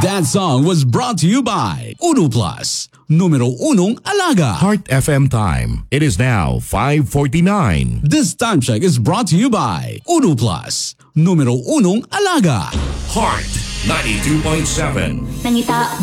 That song was brought to you by Uno Plus, numero unong alaga. Heart FM time. It is now 5:49. This time check is brought to you by Uno Plus, numero unong alaga. Heart 92.7. Nangita